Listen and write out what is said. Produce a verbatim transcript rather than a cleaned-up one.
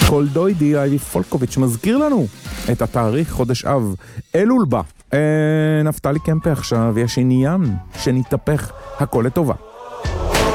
כל דוידי אייבי פולקוביץ' מזכיר לנו את התאריך חודש אב, אלול בא. אה, נפתלי קמפה עכשיו, יש עניין שנתהפך הכל לטובה.